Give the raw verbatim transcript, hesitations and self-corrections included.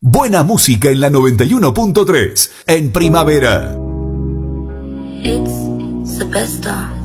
Buena música en la noventa y uno punto tres. En primavera. It's the best of.